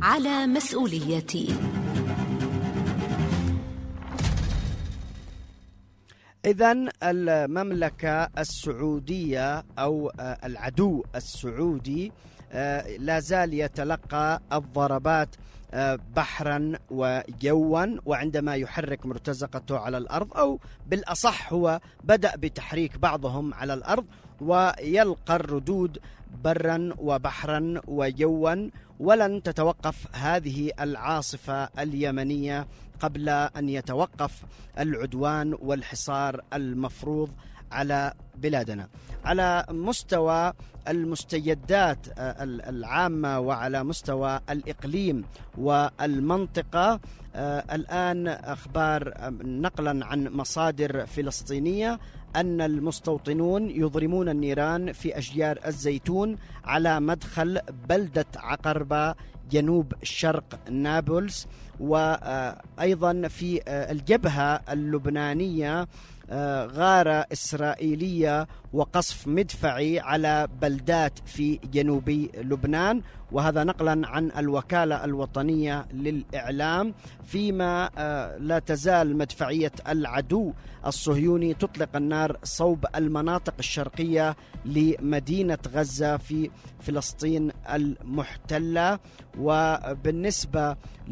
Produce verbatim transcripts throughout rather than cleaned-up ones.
على مسؤوليتي. إذن المملكة السعودية أو العدو السعودي لا زال يتلقى الضربات بحرا وجوا، وعندما يحرك مرتزقته على الأرض، أو بالأصح هو بدأ بتحريك بعضهم على الأرض ويلقى الردود برا وبحرا وجوا، ولن تتوقف هذه العاصفة اليمنية قبل أن يتوقف العدوان والحصار المفروض على بلادنا. على مستوى المستجدات العامة وعلى مستوى الإقليم والمنطقة، الآن أخبار نقلا عن مصادر فلسطينية أن المستوطنون يضرمون النيران في أشجار الزيتون على مدخل بلدة عقربة جنوب شرق نابلس، وأيضا في الجبهة اللبنانية غارة إسرائيلية وقصف مدفعي على بلدات في جنوبي لبنان، وهذا نقلا عن الوكالة الوطنية للإعلام، فيما لا تزال مدفعية العدو الصهيوني تطلق النار صوب المناطق الشرقية لمدينة غزة في فلسطين المحتلة. وبالنسبة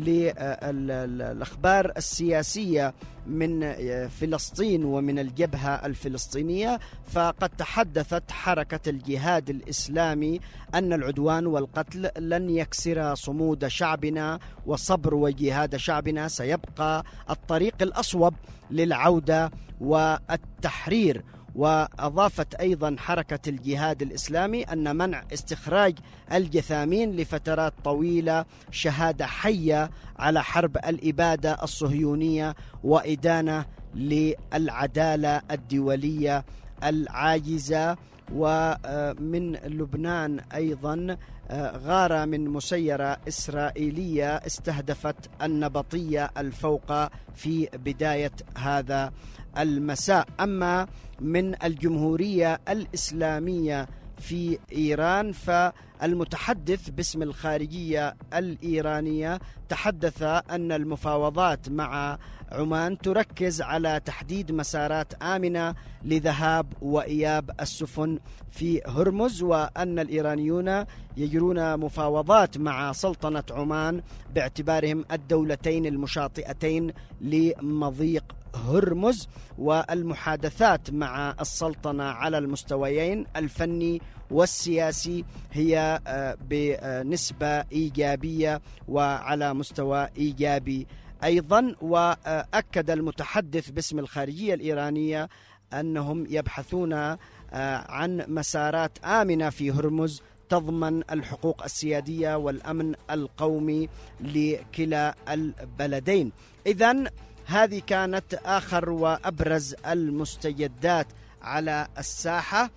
للأخبار السياسية من فلسطين ومن الجبهة الفلسطينية، فقد تحدثت حركة الجهاد الإسلامي أن العدوان والقتل لن يكسر صمود شعبنا وصبر وجهاد شعبنا، سيبقى الطريق الأصوب للعودة والتحرير. وأضافت أيضا حركة الجهاد الإسلامي أن منع استخراج الجثامين لفترات طويلة شهادة حية على حرب الإبادة الصهيونية وإدانة للعدالة الدولية العاجزة. ومن لبنان أيضا غارة من مسيرة إسرائيلية استهدفت النبطية الفوق في بداية هذا المساء. أما من الجمهورية الإسلامية في إيران، فالمتحدث باسم الخارجية الإيرانية تحدث أن المفاوضات مع عمان تركز على تحديد مسارات آمنة لذهاب وإياب السفن في هرمز، وأن الإيرانيون يجرون مفاوضات مع سلطنة عمان باعتبارهم الدولتين المشاطئتين لمضيق هرمز، والمحادثات مع السلطنة على المستويين الفني والسياسي هي بنسبة إيجابية وعلى مستوى إيجابي أيضا. وأكد المتحدث باسم الخارجية الإيرانية أنهم يبحثون عن مسارات آمنة في هرمز تضمن الحقوق السيادية والأمن القومي لكلا البلدين. إذن هذه كانت آخر وأبرز المستجدات على الساحة.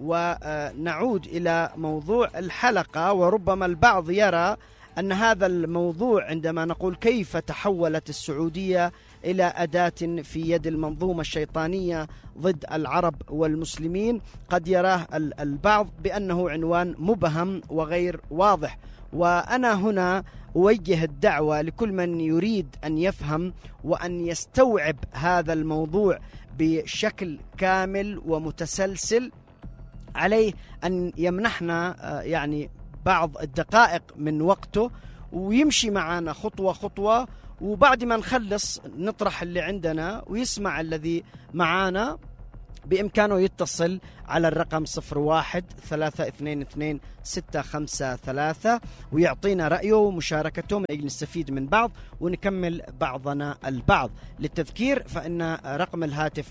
ونعود إلى موضوع الحلقة، وربما البعض يرى أن هذا الموضوع عندما نقول كيف تحولت السعودية إلى أداة في يد المنظومة الشيطانية ضد العرب والمسلمين، قد يراه البعض بأنه عنوان مبهم وغير واضح. وأنا هنا أوجه الدعوة لكل من يريد أن يفهم وأن يستوعب هذا الموضوع بشكل كامل ومتسلسل، عليه أن يمنحنا يعني بعض الدقائق من وقته ويمشي معنا خطوة خطوة، وبعد ما نخلص نطرح اللي عندنا ويسمع الذي معانا. بإمكانه يتصل على الرقم صفر واحد ثلاثة اثنين اثنين ستة خمسة ثلاثة ويعطينا رأيه ومشاركته من أجل نستفيد من بعض ونكمل بعضنا البعض. للتذكير فإن رقم الهاتف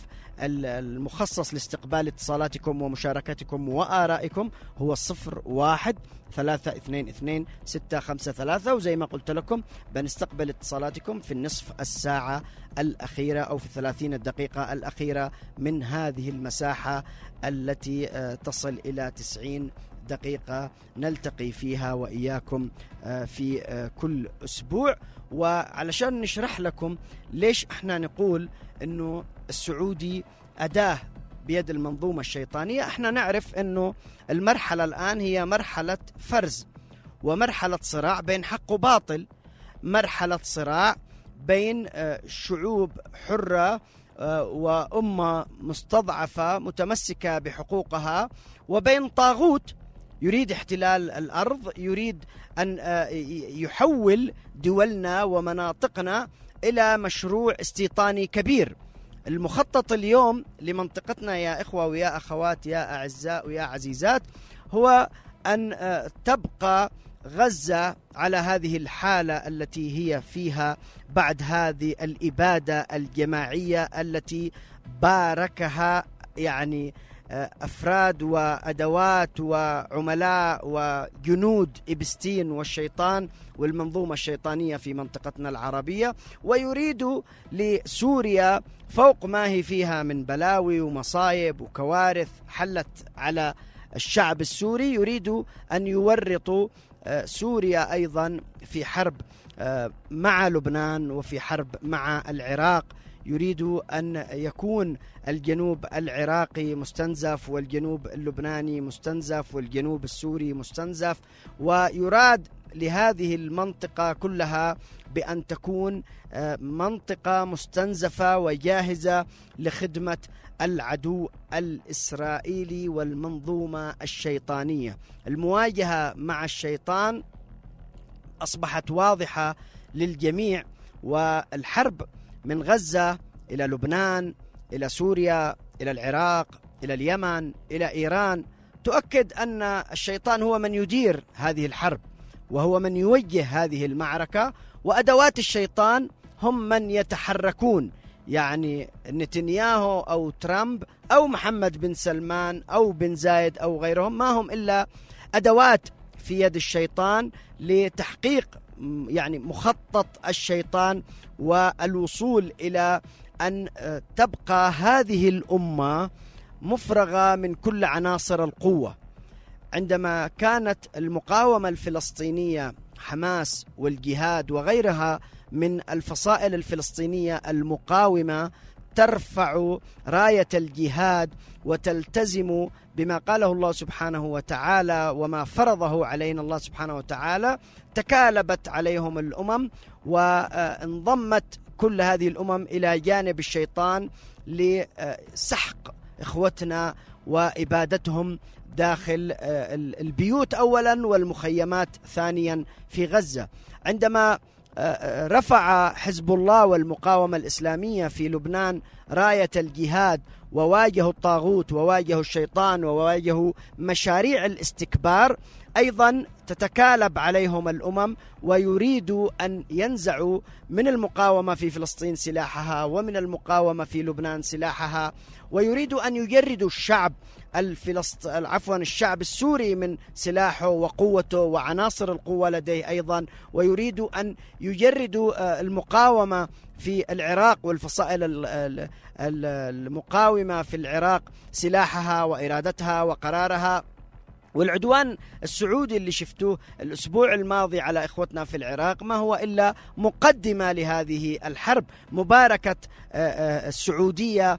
المخصص لاستقبال اتصالاتكم ومشاركتكم وآرائكم هو الصفر واحد ثلاثة اثنين اثنين ستة خمسة ثلاثة، وزي ما قلت لكم بنستقبل اتصالاتكم في النصف الساعة الأخيرة أو في الثلاثين الدقيقة الأخيرة من هذه المساحة التي تصل إلى تسعين دقيقة نلتقي فيها وإياكم في كل أسبوع. وعلشان نشرح لكم ليش احنا نقول انه السعودي أداة بيد المنظومة الشيطانية، احنا نعرف انه المرحلة الآن هي مرحلة فرز، ومرحلة صراع بين حق وباطل، مرحلة صراع بين شعوب حرة وأمة مستضعفة متمسكة بحقوقها، وبين طاغوت يريد احتلال الأرض، يريد أن يحول دولنا ومناطقنا إلى مشروع استيطاني كبير. المخطط اليوم لمنطقتنا يا إخوة ويا أخوات يا أعزاء ويا عزيزات هو أن تبقى غزة على هذه الحالة التي هي فيها بعد هذه الإبادة الجماعية التي باركها يعني أفراد وأدوات وعملاء وجنود إبستين والشيطان والمنظومة الشيطانية في منطقتنا العربية، ويريد لسوريا فوق ما هي فيها من بلاوي ومصايب وكوارث حلت على الشعب السوري، يريد أن يورطوا سوريا أيضا في حرب مع لبنان وفي حرب مع العراق. يريد أن يكون الجنوب العراقي مستنزف والجنوب اللبناني مستنزف والجنوب السوري مستنزف، ويراد لهذه المنطقة كلها بأن تكون منطقة مستنزفة وجاهزة لخدمة العدو الإسرائيلي والمنظومة الشيطانية. المواجهة مع الشيطان أصبحت واضحة للجميع، والحرب من غزة إلى لبنان إلى سوريا إلى العراق إلى اليمن إلى إيران تؤكد أن الشيطان هو من يدير هذه الحرب وهو من يوجه هذه المعركة، وأدوات الشيطان هم من يتحركون، يعني نتنياهو أو ترامب أو محمد بن سلمان أو بن زايد أو غيرهم ما هم إلا أدوات في يد الشيطان لتحقيق يعني مخطط الشيطان والوصول إلى أن تبقى هذه الأمة مفرغة من كل عناصر القوة. عندما كانت المقاومة الفلسطينية حماس والجهاد وغيرها من الفصائل الفلسطينية المقاومة ترفع راية الجهاد وتلتزم بما قاله الله سبحانه وتعالى وما فرضه علينا الله سبحانه وتعالى، تكالبت عليهم الأمم وانضمت كل هذه الأمم إلى جانب الشيطان لسحق إخوتنا وإبادتهم داخل البيوت أولا والمخيمات ثانيا في غزة. عندما رفع حزب الله والمقاومة الإسلامية في لبنان راية الجهاد وواجهوا الطاغوت وواجهوا الشيطان وواجهوا مشاريع الاستكبار، أيضا تتكالب عليهم الأمم ويريدوا أن ينزعوا من المقاومة في فلسطين سلاحها ومن المقاومة في لبنان سلاحها، ويريدوا أن يجردوا الشعب الفلسط... عفوا الشعب السوري من سلاحه وقوته وعناصر القوة لديه أيضا، ويريدوا أن يجردوا المقاومة في العراق والفصائل المقاومة في العراق سلاحها وإرادتها وقرارها. والعدوان السعودي اللي شفتوه الأسبوع الماضي على إخوتنا في العراق ما هو إلا مقدمة لهذه الحرب، مباركة السعودية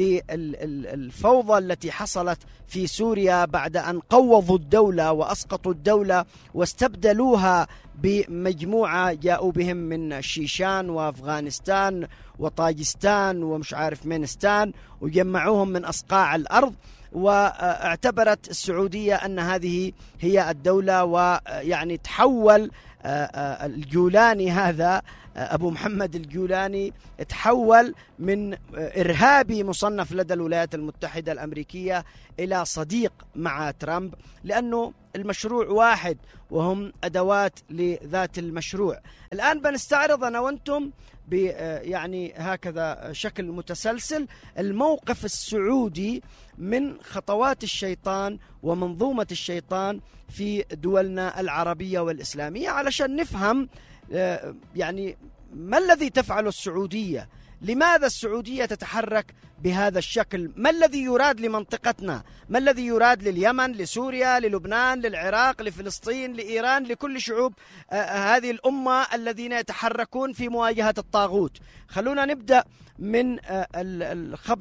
للفوضى التي حصلت في سوريا بعد أن قوضوا الدولة وأسقطوا الدولة واستبدلوها بمجموعة جاءوا بهم من شيشان وأفغانستان وطاجستان ومش عارف منستان وجمعوهم من أصقاع الأرض، واعتبرت السعودية أن هذه هي الدولة، ويعني تحول الجولاني هذا أبو محمد الجولاني تحول من إرهابي مصنف لدى الولايات المتحدة الأمريكية إلى صديق مع ترامب، لأنه المشروع واحد وهم أدوات لذات المشروع. الآن بنستعرض أنا وأنتم يعني هكذا شكل متسلسل الموقف السعودي من خطوات الشيطان ومنظومة الشيطان في دولنا العربية والإسلامية علشان نفهم يعني ما الذي تفعله السعودية، لماذا السعودية تتحرك بهذا الشكل، ما الذي يراد لمنطقتنا، ما الذي يراد لليمن لسوريا للبنان للعراق لفلسطين لإيران لكل شعوب هذه الأمة الذين يتحركون في مواجهة الطاغوت. خلونا نبدأ من الخبر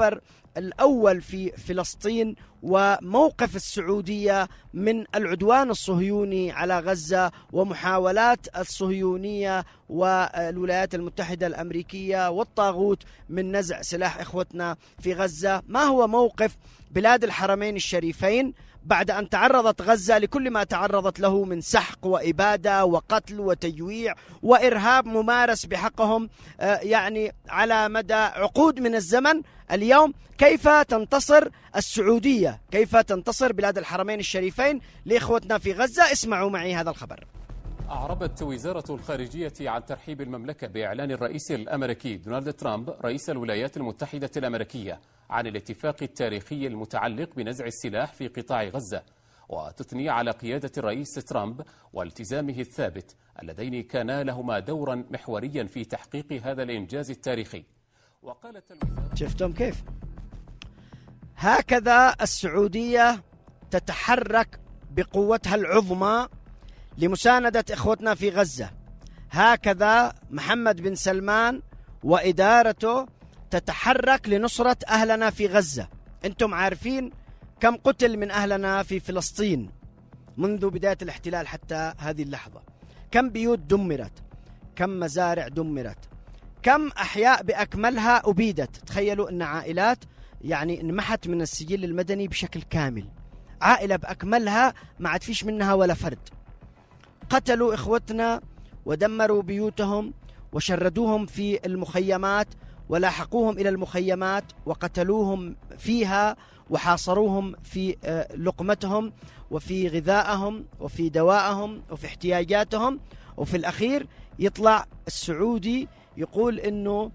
الأول في فلسطين وموقف السعودية من العدوان الصهيوني على غزة ومحاولات الصهيونية والولايات المتحدة الأمريكية والطاغوت من نزع سلاح إخوتنا في غزة؟ ما هو موقف بلاد الحرمين الشريفين بعد أن تعرضت غزة لكل ما تعرضت له من سحق وإبادة وقتل وتجويع وإرهاب ممارس بحقهم يعني على مدى عقود من الزمن؟ اليوم كيف تنتصر السعودية، كيف تنتصر بلاد الحرمين الشريفين لإخوتنا في غزة؟ اسمعوا معي هذا الخبر. أعربت وزارة الخارجية عن ترحيب المملكة بإعلان الرئيس الأمريكي دونالد ترامب رئيس الولايات المتحدة الأمريكية عن الاتفاق التاريخي المتعلق بنزع السلاح في قطاع غزة، وتثني على قيادة الرئيس ترامب والتزامه الثابت اللذين كانا لهما دورا محوريا في تحقيق هذا الإنجاز التاريخي. وقالت الوزارة: شفتم كيف؟ هكذا السعودية تتحرك بقوتها العظمى لمساندة إخوتنا في غزة، هكذا محمد بن سلمان وإدارته تتحرك لنصرة أهلنا في غزة. أنتم عارفين كم قتل من أهلنا في فلسطين منذ بداية الاحتلال حتى هذه اللحظة؟ كم بيوت دمرت، كم مزارع دمرت، كم أحياء بأكملها أبيدت. تخيلوا أن عائلات يعني انمحت من السجل المدني بشكل كامل، عائلة بأكملها ما عاد فيش منها ولا فرد. قتلوا إخوتنا ودمروا بيوتهم وشردوهم في المخيمات ولاحقوهم إلى المخيمات وقتلوهم فيها وحاصروهم في لقمتهم وفي غذائهم وفي دوائهم وفي احتياجاتهم. وفي الأخير يطلع السعودي يقول إنه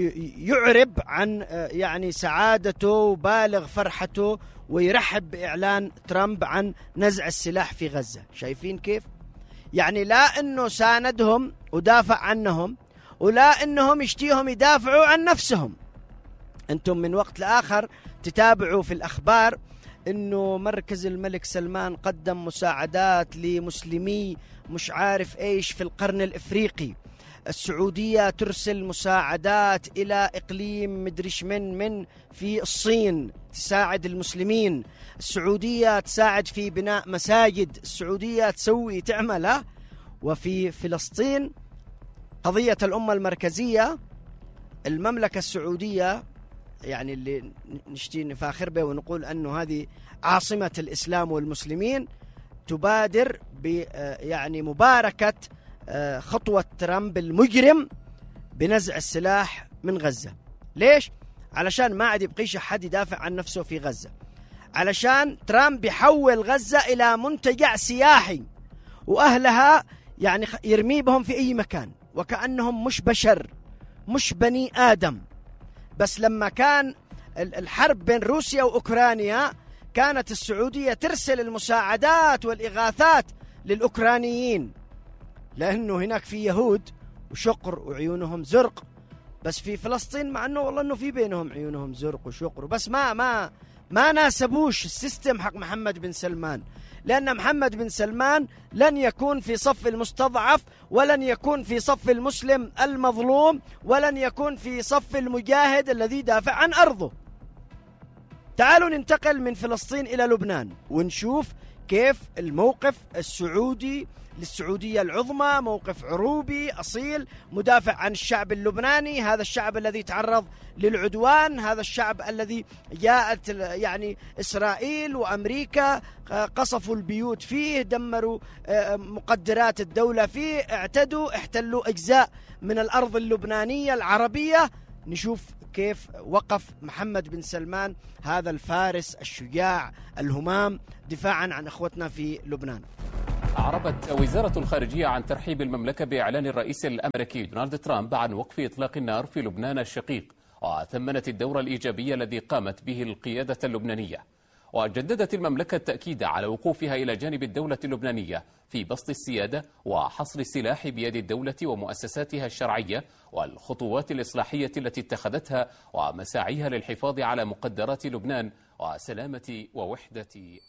يعرب عن يعني سعادته وبالغ فرحته ويرحب بإعلان ترامب عن نزع السلاح في غزة. شايفين كيف؟ يعني لا إنه ساندهم ودافع عنهم ولا إنهم يشتيهم يدافعوا عن نفسهم. أنتم من وقت لآخر تتابعوا في الأخبار إنه مركز الملك سلمان قدم مساعدات لمسلمي مش عارف إيش في القرن الإفريقي، السعودية ترسل مساعدات إلى إقليم مدريش من من في الصين تساعد المسلمين، السعودية تساعد في بناء مساجد، السعودية تسوي تعمل. وفي فلسطين قضية الأمة المركزية، المملكة السعودية يعني اللي نشتي نفاخر به ونقول أنه هذه عاصمة الإسلام والمسلمين، تبادر ب يعني مباركة خطوة ترامب المجرم بنزع السلاح من غزة. ليش؟ علشان ما عاد يبقيش أحد يدافع عن نفسه في غزة، علشان ترامب يحول غزة إلى منتجع سياحي وأهلها يعني يرمي بهم في أي مكان وكأنهم مش بشر مش بني آدم. بس لما كان الحرب بين روسيا وأوكرانيا كانت السعودية ترسل المساعدات والإغاثات للأوكرانيين، لأنه هناك في يهود وشقر وعيونهم زرق. بس في فلسطين مع أنه والله أنه في بينهم عيونهم زرق وشقر، بس ما ما ما ناسبوش السيستم حق محمد بن سلمان، لأن محمد بن سلمان لن يكون في صف المستضعف ولن يكون في صف المسلم المظلوم ولن يكون في صف المجاهد الذي دافع عن أرضه. تعالوا ننتقل من فلسطين إلى لبنان ونشوف كيف الموقف السعودي للسعودية العظمى، موقف عروبي أصيل مدافع عن الشعب اللبناني، هذا الشعب الذي تعرض للعدوان، هذا الشعب الذي جاءت يعني إسرائيل وأمريكا قصفوا البيوت فيه، دمروا مقدرات الدولة فيه، اعتدوا احتلوا أجزاء من الأرض اللبنانية العربية. نشوف كيف وقف محمد بن سلمان هذا الفارس الشجاع الهمام دفاعا عن أخوتنا في لبنان. أعربت وزارة الخارجية عن ترحيب المملكة بإعلان الرئيس الأمريكي دونالد ترامب عن وقف إطلاق النار في لبنان الشقيق، وثمنت الدور الإيجابي الذي قامت به القيادة اللبنانية. وجددت المملكة التأكيد على وقوفها إلى جانب الدولة اللبنانية في بسط السيادة وحصر السلاح بيد الدولة ومؤسساتها الشرعية والخطوات الإصلاحية التي اتخذتها ومساعيها للحفاظ على مقدرات لبنان وسلامة ووحدة.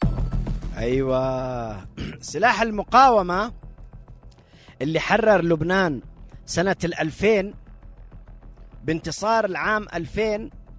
أيوة، سلاح المقاومة اللي حرر لبنان سنة الألفين بانتصار العام ألفين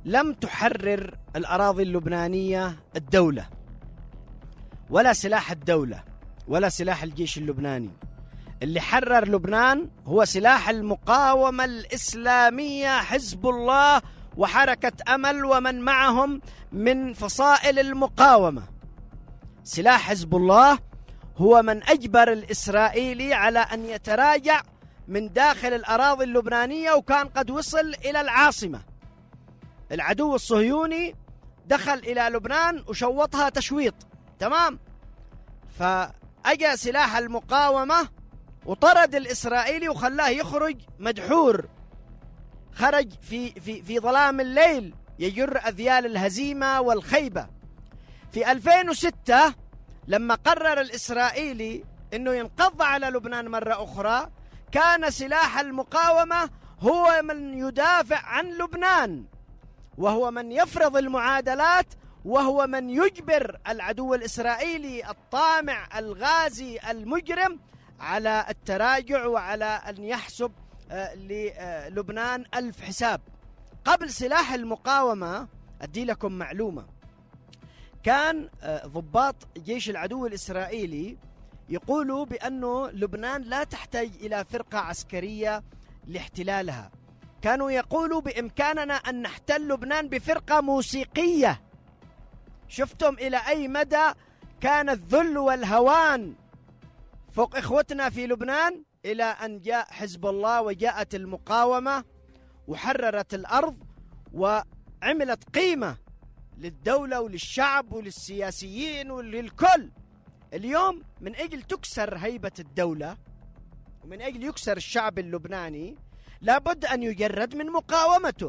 لم تحرر الأراضي اللبنانية الدولة، ولا سلاح الدولة، ولا سلاح الجيش اللبناني. اللي حرر لبنان هو سلاح المقاومة الإسلامية، حزب الله وحركة أمل ومن معهم من فصائل المقاومة. سلاح حزب الله هو من أجبر الإسرائيلي على أن يتراجع من داخل الأراضي اللبنانية، وكان قد وصل إلى العاصمة. العدو الصهيوني دخل إلى لبنان وشوطها تشويط، تمام؟ فأجى سلاح المقاومة وطرد الإسرائيلي وخلاه يخرج مدحور، خرج في, في, في ظلام الليل يجر أذيال الهزيمة والخيبة. في ألفين وستة لما قرر الإسرائيلي أنه ينقض على لبنان مرة أخرى، كان سلاح المقاومة هو من يدافع عن لبنان، وهو من يفرض المعادلات، وهو من يجبر العدو الإسرائيلي الطامع الغازي المجرم على التراجع وعلى أن يحسب للبنان ألف حساب. قبل سلاح المقاومة أدي لكم معلومة، كان ضباط جيش العدو الإسرائيلي يقولوا بأنه لبنان لا تحتاج إلى فرقة عسكرية لاحتلالها، كانوا يقولوا بإمكاننا أن نحتل لبنان بفرقة موسيقية. شفتم إلى أي مدى كان الذل والهوان فوق إخوتنا في لبنان، إلى أن جاء حزب الله وجاءت المقاومة وحررت الأرض وعملت قيمة للدولة وللشعب وللسياسيين وللكل. اليوم من أجل تكسر هيبة الدولة ومن أجل يكسر الشعب اللبناني لابد أن يجرد من مقاومته.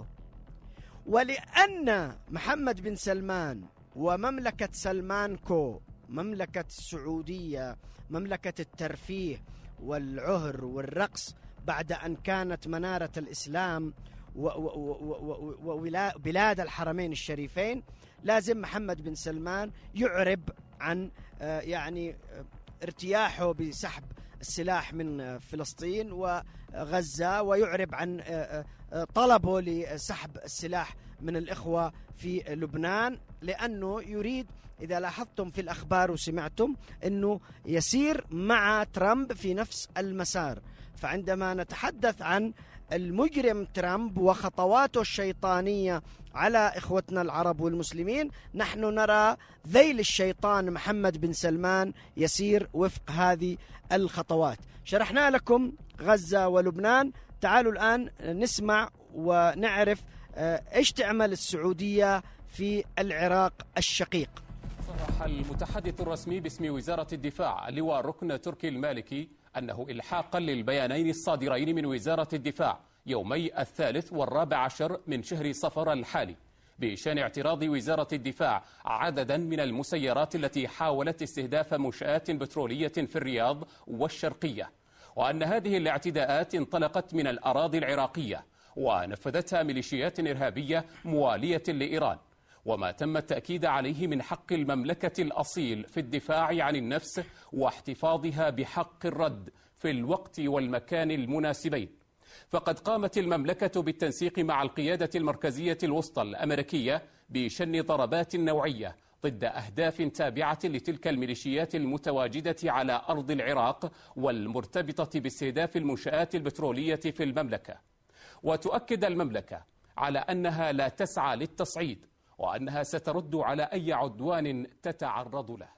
ولأن محمد بن سلمان ومملكة سلمانكو، مملكة السعودية، مملكة الترفيه والعهر والرقص بعد أن كانت منارة الإسلام وبلاد الحرمين الشريفين، لازم محمد بن سلمان يعرب عن يعني ارتياحه بسحب السلاح من فلسطين وغزة، ويعرب عن طلبه لسحب السلاح من الإخوة في لبنان، لأنه يريد، إذا لاحظتم في الأخبار وسمعتم، أنه يسير مع ترامب في نفس المسار. فعندما نتحدث عن المجرم ترامب وخطواته الشيطانية على إخوتنا العرب والمسلمين، نحن نرى ذيل الشيطان محمد بن سلمان يسير وفق هذه الخطوات. شرحنا لكم غزة ولبنان، تعالوا الآن نسمع ونعرف إيش تعمل السعودية في العراق الشقيق. صرح المتحدث الرسمي باسم وزارة الدفاع اللواء الركن تركي المالكي أنه إلحاقا للبيانين الصادرين من وزارة الدفاع يومي الثالث والرابع عشر من شهر صفر الحالي بشأن اعتراض وزارة الدفاع عددا من المسيرات التي حاولت استهداف منشآت بترولية في الرياض والشرقية، وأن هذه الاعتداءات انطلقت من الأراضي العراقية ونفذتها ميليشيات إرهابية موالية لإيران، وما تم التأكيد عليه من حق المملكة الأصيل في الدفاع عن النفس واحتفاظها بحق الرد في الوقت والمكان المناسبين. فقد قامت المملكة بالتنسيق مع القيادة المركزية الوسطى الأمريكية بشن ضربات نوعية ضد أهداف تابعة لتلك الميليشيات المتواجدة على أرض العراق والمرتبطة باستهداف المنشآت البترولية في المملكة. وتؤكد المملكة على أنها لا تسعى للتصعيد، وأنها سترد على أي عدوان تتعرض له.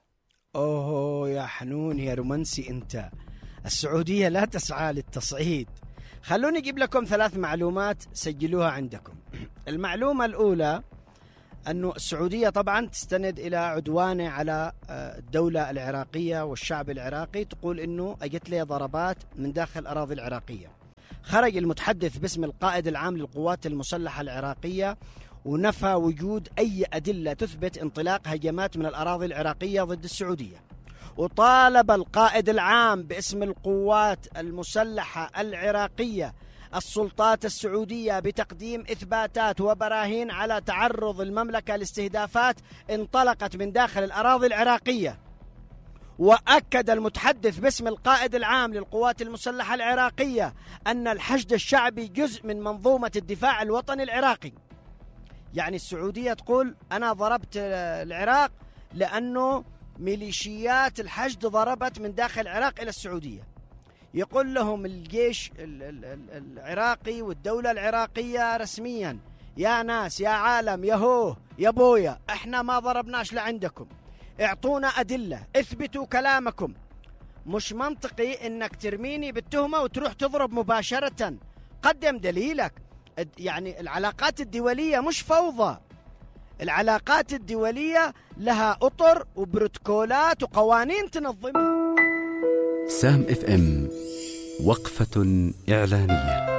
أوه يا حنون يا رومانسي أنت، السعودية لا تسعى للتصعيد. خلوني أجيب لكم ثلاث معلومات سجلوها عندكم. المعلومة الأولى أنه السعودية طبعا تستند إلى عدوانه على الدولة العراقية والشعب العراقي، تقول أنه أجت لي ضربات من داخل الأراضي العراقية. خرج المتحدث باسم القائد العام للقوات المسلحة العراقية ونفى وجود أي أدلة تثبت انطلاق هجمات من الأراضي العراقية ضد السعودية. وطالب القائد العام باسم القوات المسلحة العراقية السلطات السعودية بتقديم إثباتات وبراهين على تعرض المملكة لاستهدافات انطلقت من داخل الأراضي العراقية. وأكد المتحدث باسم القائد العام للقوات المسلحة العراقية أن الحشد الشعبي جزء من منظومة الدفاع الوطني العراقي. يعني السعودية تقول أنا ضربت العراق لأنه ميليشيات الحشد ضربت من داخل العراق إلى السعودية. يقول لهم الجيش العراقي والدولة العراقية رسميا يا ناس يا عالم يا هو يا بويا احنا ما ضربناش لعندكم، اعطونا أدلة، اثبتوا كلامكم. مش منطقي انك ترميني بالتهمة وتروح تضرب مباشرة، قدم دليلك. يعني العلاقات الدولية مش فوضى، العلاقات الدولية لها أطر وبروتوكولات وقوانين تنظمها. سام اف ام، وقفة إعلانية.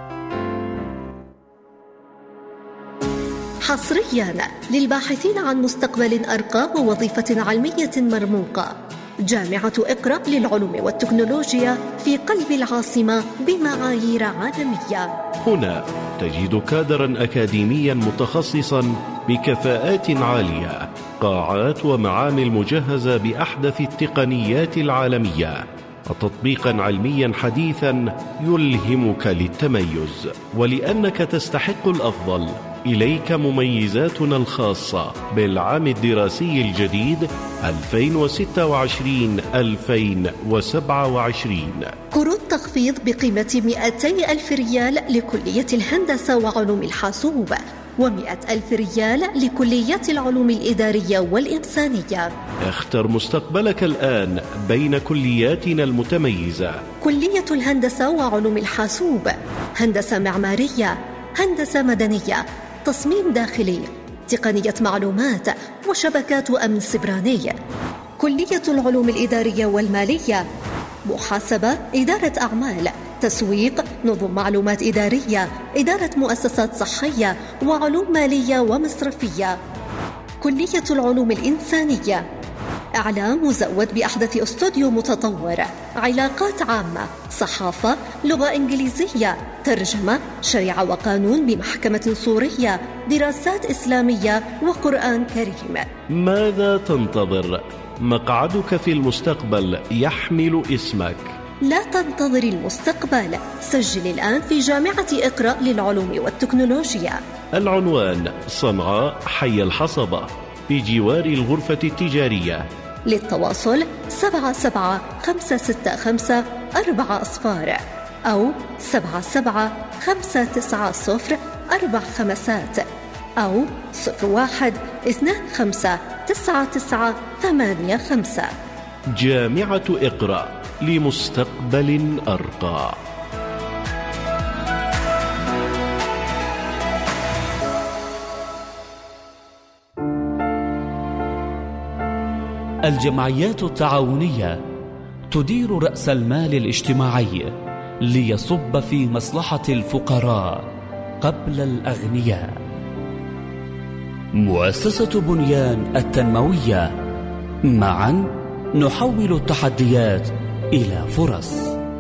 حصريا للباحثين عن مستقبل أرقى ووظيفة علمية مرموقة، جامعة إقرأ للعلوم والتكنولوجيا في قلب العاصمة بمعايير عالمية. هنا تجد كادرا أكاديميا متخصصا بكفاءات عالية، قاعات ومعامل مجهزة بأحدث التقنيات العالمية، وتطبيقا علميا حديثا يلهمك للتميز. ولأنك تستحق الأفضل، إليك مميزاتنا الخاصة بالعام الدراسي الجديد ألفين وستة وعشرين ألفين وسبعة وعشرين. كروت تخفيض بقيمة مئتي ألف ريال لكلية الهندسة وعلوم الحاسوب، ومئة ألف ريال لكليات العلوم الإدارية والإنسانية. اختر مستقبلك الآن بين كلياتنا المتميزة: كلية الهندسة وعلوم الحاسوب، هندسة معمارية، هندسة مدنية، تصميم داخلي، تقنية معلومات وشبكات أمن سبراني. كلية العلوم الإدارية والمالية، محاسبة، إدارة أعمال، تسويق، نظم معلومات إدارية، إدارة مؤسسات صحية، وعلوم مالية ومصرفية. كلية العلوم الإنسانية، إعلام مزود بأحدث استوديو متطور، علاقات عامة، صحافة، لغة إنجليزية، ترجمة، شريعة وقانون بمحكمة سورية، دراسات إسلامية وقرآن كريم. ماذا تنتظر؟ مقعدك في المستقبل يحمل اسمك. لا تنتظر المستقبل، سجل الآن في جامعة إقرأ للعلوم والتكنولوجيا. العنوان: صنعاء، حي الحصبة، بجوار الغرفة التجارية. للتواصل سبعة سبعة خمسة ستة خمسة أربعة أصفار أو سبعة سبعة خمسة تسعة صفر أربع خمسات أو صفر واحد اثنان خمسة تسعة تسعة ثمانية خمسة. جامعة إقرأ، لمستقبل أرقى. الجمعيات التعاونية تدير رأس المال الاجتماعي ليصب في مصلحة الفقراء قبل الأغنياء. مؤسسة بنيان التنموية، معا نحول التحديات إلى فرص.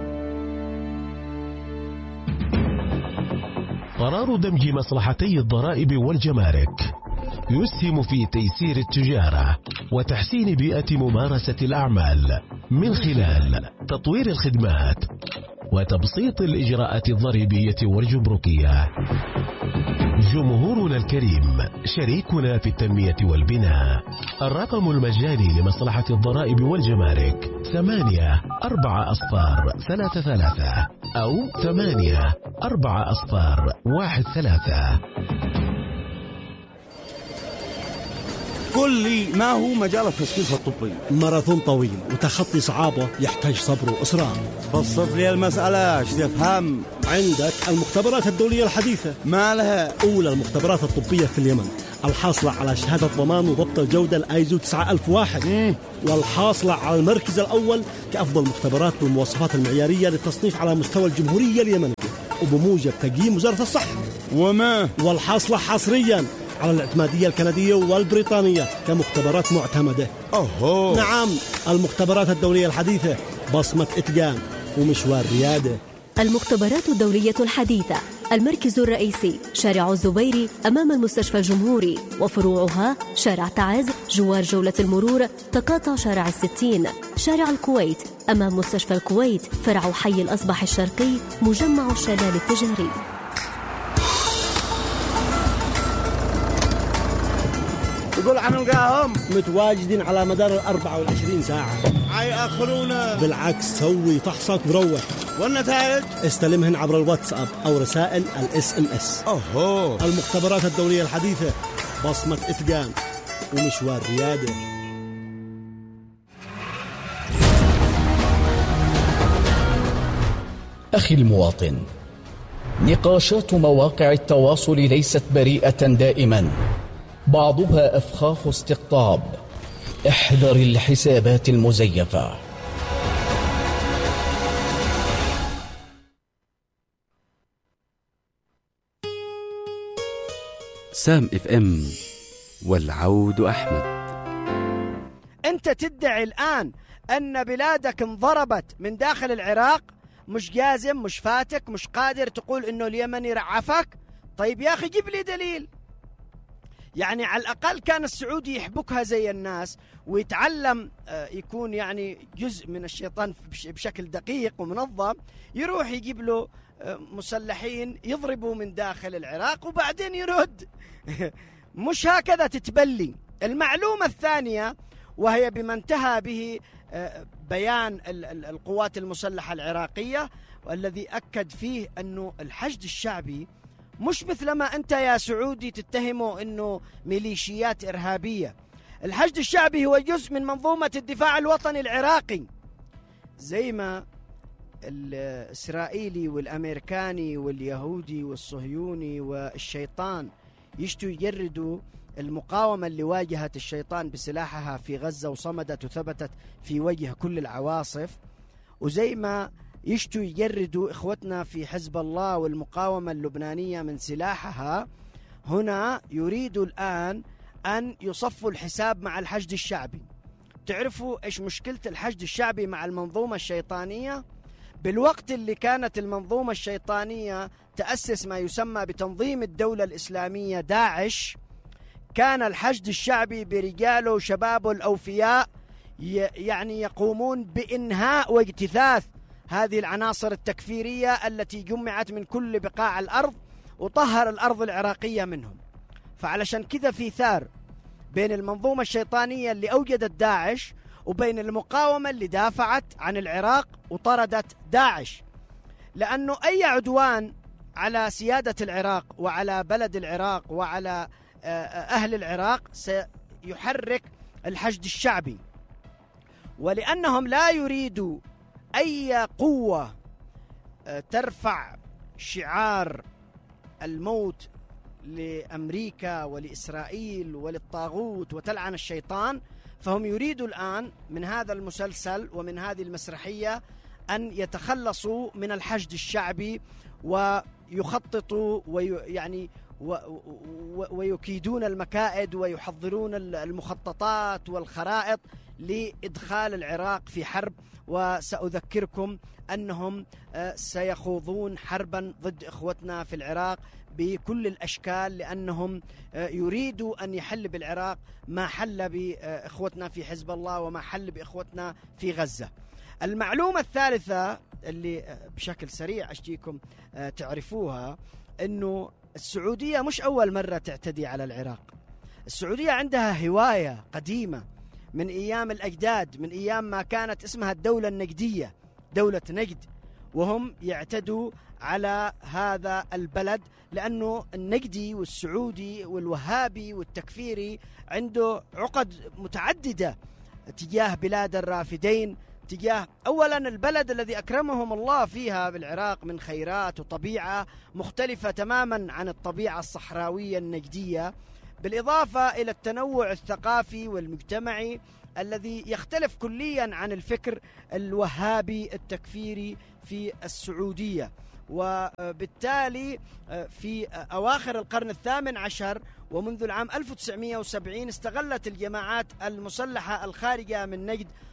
قرار دمج مصلحتي الضرائب والجمارك يسهم في تيسير التجارة وتحسين بيئة ممارسة الأعمال من خلال تطوير الخدمات وتبسيط الإجراءات الضريبية والجمركية. جمهورنا الكريم شريكنا في التنمية والبناء. الرقم المجاني لمصلحة الضرائب والجمارك ثمانية أربعة أصفار ثلاثة ثلاثة أو ثمانية أربعة أصفار واحد ثلاثة. قل لي، ما هو مجال التثقيف الطبي؟ ماراثون طويل وتخطي صعابه يحتاج صبر وإصرار. بسط لي المسألة، ايش تفهم؟ عندك المختبرات الدولية الحديثة. ما لها؟ أولى المختبرات الطبية في اليمن، الحاصلة على شهادة ضمان وضبط الجودة الآيزو تسعة ألف وواحد، مم. والحاصلة على المركز الأول كأفضل مختبرات بالمواصفات المعيارية للتصنيف على مستوى الجمهورية اليمنية وبموجب تقييم وزارة الصحة. وما والحاصلة حصريا على الاعتمادية الكندية والبريطانية كمختبرات معتمدة. أوه. نعم، المختبرات الدولية الحديثة، بصمة إتقان ومشوار ريادة. المختبرات الدولية الحديثة، المركز الرئيسي شارع الزبيري أمام المستشفى الجمهوري، وفروعها شارع تعز جوار جولة المرور، تقاطع شارع الستين، شارع الكويت أمام مستشفى الكويت، فرع حي الأصبح الشرقي، مجمع الشلال التجاري. يقول عم نلقاهم متواجدين على مدار الأربعة والعشرين ساعة. حيأخرونا. بالعكس، سوي فحصك وروح. والنتائج استلمهن عبر الواتساب أو رسائل الاس ام اس. أوهو. المختبرات الدولية الحديثة، بصمة إتقان ومشوار ريادة. أخي المواطن، نقاشات مواقع التواصل ليست بريئة دائما، بعضها أفخاخ استقطاب. احذر الحسابات المزيفة. سام اف ام والعود أحمد. أنت تدعي الآن أن بلادك انضربت من داخل العراق، مش جازم، مش فاتك، مش قادر تقول إنه اليمني رعفك. طيب يا أخي جيب لي دليل. يعني على الأقل كان السعودي يحبكها زي الناس ويتعلم يكون يعني جزء من الشيطان بشكل دقيق ومنظم، يروح يجيب له مسلحين يضربوا من داخل العراق وبعدين يرد. مش هكذا تتبلي. المعلومة الثانية وهي بما انتهى به بيان القوات المسلحة العراقية، والذي أكد فيه أنه الحشد الشعبي مش مثل ما أنت يا سعودي تتهمه أنه ميليشيات إرهابية. الحشد الشعبي هو جزء من منظومة الدفاع الوطني العراقي، زي ما الإسرائيلي والأمريكاني واليهودي والصهيوني والشيطان يشتوا يجردوا المقاومة اللي واجهت الشيطان بسلاحها في غزة وصمدت وثبتت في وجه كل العواصف، وزي ما يشتوا يجردوا إخوتنا في حزب الله والمقاومة اللبنانية من سلاحها، هنا يريدوا الآن أن يصفوا الحساب مع الحشد الشعبي. تعرفوا إيش مشكلة الحشد الشعبي مع المنظومة الشيطانية؟ بالوقت اللي كانت المنظومة الشيطانية تأسس ما يسمى بتنظيم الدولة الإسلامية داعش، كان الحشد الشعبي برجاله وشبابه الأوفياء يعني يقومون بإنهاء واجتثاث هذه العناصر التكفيرية التي جمعت من كل بقاع الأرض وطهر الأرض العراقية منهم. فعلشان كذا في ثار بين المنظومة الشيطانية اللي أوجدت داعش وبين المقاومة اللي دافعت عن العراق وطردت داعش، لأنه أي عدوان على سيادة العراق وعلى بلد العراق وعلى أهل العراق سيحرك الحشد الشعبي، ولأنهم لا يريدوا أي قوة ترفع شعار الموت لأمريكا ولإسرائيل وللطاغوت وتلعن الشيطان، فهم يريدوا الآن من هذا المسلسل ومن هذه المسرحية أن يتخلصوا من الحشد الشعبي ويخططوا ويعني ويكيدون المكائد ويحضرون المخططات والخرائط لإدخال العراق في حرب. وسأذكركم أنهم سيخوضون حربا ضد إخوتنا في العراق بكل الأشكال، لأنهم يريدوا أن يحل بالعراق ما حل بإخوتنا في حزب الله وما حل بإخوتنا في غزة. المعلومة الثالثة اللي بشكل سريع أشتيكم تعرفوها، أنه السعودية مش أول مرة تعتدي على العراق. السعودية عندها هواية قديمة من أيام الأجداد، من أيام ما كانت اسمها الدولة النجدية، دولة نجد، وهم يعتدوا على هذا البلد، لأنه النجدي والسعودي والوهابي والتكفيري عنده عقد متعددة تجاه بلاد الرافدين، تجاه أولا البلد الذي أكرمهم الله فيها بالعراق من خيرات وطبيعة مختلفة تماما عن الطبيعة الصحراوية النجدية، بالإضافة إلى التنوع الثقافي والمجتمعي الذي يختلف كليا عن الفكر الوهابي التكفيري في السعودية. وبالتالي في أواخر القرن الثامن عشر ومنذ العام ألف وتسعمائة وسبعين استغلت الجماعات المسلحة الخارجة من نجد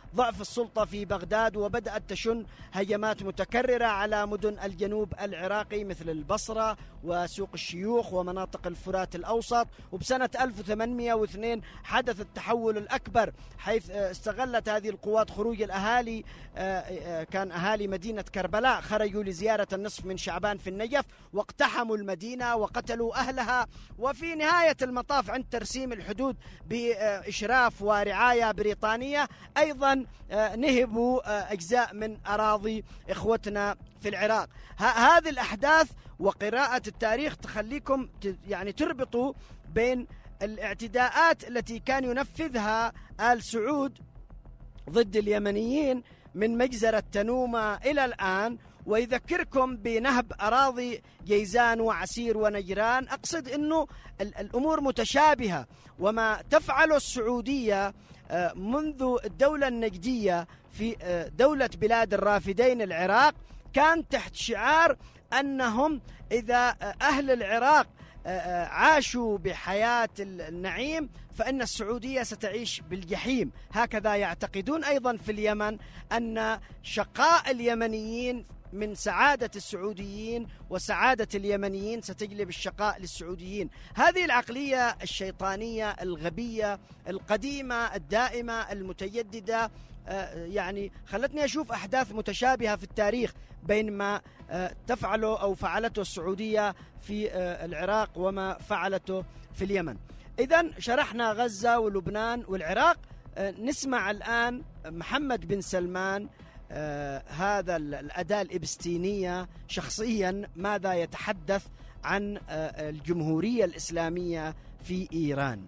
ضعف السلطة في بغداد، وبدأت تشن هجمات متكررة على مدن الجنوب العراقي مثل البصرة وسوق الشيوخ ومناطق الفرات الأوسط. وبسنة ألف وثمانمئة واثنين حدث التحول الأكبر، حيث استغلت هذه القوات خروج الأهالي. كان أهالي مدينة كربلاء خرجوا لزيارة النصف من شعبان في النجف، واقتحموا المدينة وقتلوا أهلها. وفي نهاية المطاف عند ترسيم الحدود بإشراف ورعاية بريطانية أيضا نهبوا أجزاء من أراضي إخوتنا في العراق. هذه الأحداث وقراءة التاريخ تخليكم يعني تربطوا بين الاعتداءات التي كان ينفذها آل سعود ضد اليمنيين من مجزرة تنومة إلى الآن، ويذكركم بنهب أراضي جيزان وعسير ونجران. أقصد أنه الأمور متشابهة، وما تفعله السعودية منذ الدولة النجدية في دولة بلاد الرافدين العراق كان تحت شعار أنهم إذا أهل العراق عاشوا بحياة النعيم فإن السعودية ستعيش بالجحيم. هكذا يعتقدون أيضا في اليمن، أن شقاء اليمنيين من سعادة السعوديين وسعادة اليمنيين ستجلب الشقاء للسعوديين. هذه العقلية الشيطانية الغبية القديمة الدائمة المتجددة يعني خلتني أشوف أحداث متشابهة في التاريخ بين ما تفعله أو فعلته السعودية في العراق وما فعلته في اليمن. إذن شرحنا غزة ولبنان والعراق. نسمع الآن محمد بن سلمان آه هذا الأداة الإبستينية شخصيا ماذا يتحدث عن آه الجمهورية الإسلامية في إيران.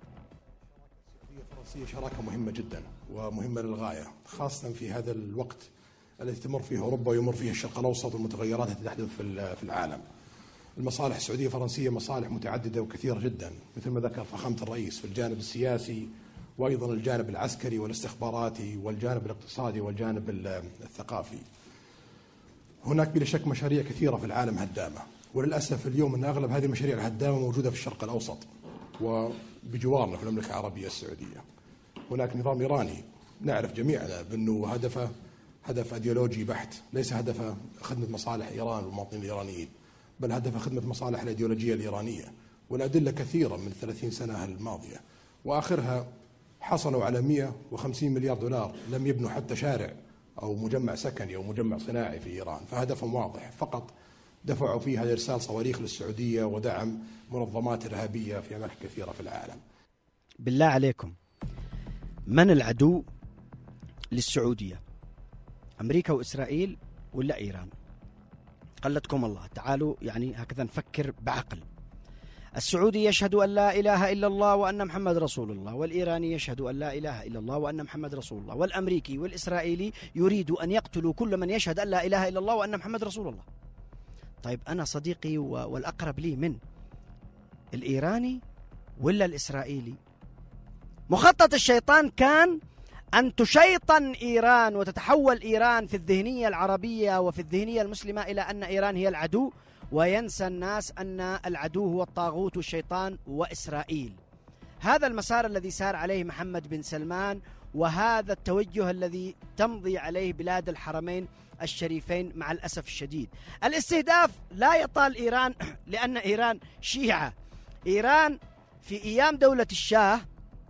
الفرنسية شراكة مهمة جدا ومهمة للغاية، خاصة في هذا الوقت الذي تمر فيه أوروبا ويمر فيه الشرق الأوسط والمتغيرات التي تحدث في العالم. المصالح السعودية فرنسية مصالح متعددة وكثيرة جدا مثل ما ذكر فخامة الرئيس في الجانب السياسي وأيضا الجانب العسكري والاستخباراتي والجانب الاقتصادي والجانب الثقافي. هناك بلا شك مشاريع كثيرة في العالم هدامة، وللأسف اليوم أن أغلب هذه المشاريع الهدامة موجودة في الشرق الأوسط وبجوارنا في المملكة العربية السعودية. هناك نظام إيراني نعرف جميعنا بأنه هدفه هدف أيديولوجي بحت، ليس هدفه خدمة مصالح إيران والمواطنين الإيرانيين، بل هدفه خدمة مصالح الأيديولوجية الإيرانية، والأدلة كثيرة من ثلاثين سنة الماضية، وآخرها حصلوا على مئة وخمسين مليار دولار لم يبنوا حتى شارع أو مجمع سكني أو مجمع صناعي في إيران. فهدفهم واضح، فقط دفعوا فيها لإرسال صواريخ للسعودية ودعم منظمات إرهابية في أماكن كثيرة في العالم. بالله عليكم، من العدو للسعودية؟ أمريكا وإسرائيل ولا إيران؟ قلتكم الله. تعالوا يعني هكذا نفكر بعقل. السعودي يشهد أن لا إله إلا الله وأن محمد رسول الله، والإيراني يشهد أن لا إله إلا الله وأن محمد رسول الله، والأمريكي والإسرائيلي يريد أن يقتلوا كل من يشهد أن لا إله إلا الله وأن محمد رسول الله. طيب أنا صديقي والأقرب لي من الإيراني ولا الإسرائيلي؟ مخطط الشيطان كان أن تشيطن إيران وتتحول إيران في الذهنية العربية وفي الذهنية المسلمة إلى أن إيران هي العدو، وينسى الناس أن العدو هو الطاغوت والشيطان وإسرائيل. هذا المسار الذي سار عليه محمد بن سلمان، وهذا التوجه الذي تمضي عليه بلاد الحرمين الشريفين مع الأسف الشديد. الاستهداف لا يطال إيران لأن إيران شيعة. إيران في أيام دولة الشاه